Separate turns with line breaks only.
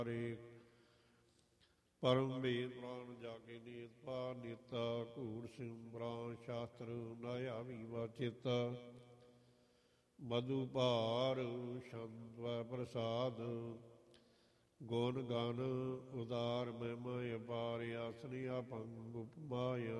ਰੇ ਪਰਮ ਬੇਦ ਪ੍ਰਾਨ ਜਾ ਕੇ ਨੀਤ ਪਾ ਨੀਤਾ ਘੂਰ ਸਿਮਰਾਂ ਸ਼ਾਸਤਰ ਨਾਇਆ ਵਾ ਚੇਤਾ ਮਧੂ ਭਾਰ ਸ਼ੰਦ ਵੈ ਪ੍ਰਸਾਦ ਗੁਣ ਗਨ ਉਦਾਰ ਮਹਿਮਾ ਅਪਾਰ ਆਸਨੀ ਆਪੰਗ ਉਪਮਾਇ